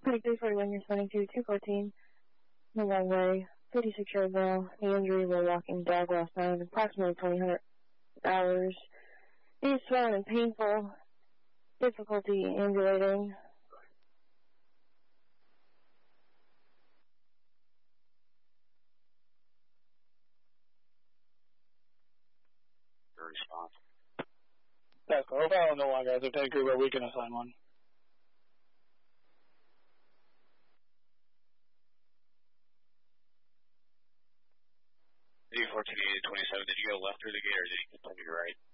2341, you're responding to 214, the long way, 56-year-old male, knee injury while walking dog last night, approximately 20 hours. Knees swollen and painful, difficulty ambulating. Your response. That's cool. If I don't know why, guys, if they agree, we can assign one. 1427, did you go left through the gate or did you continue right?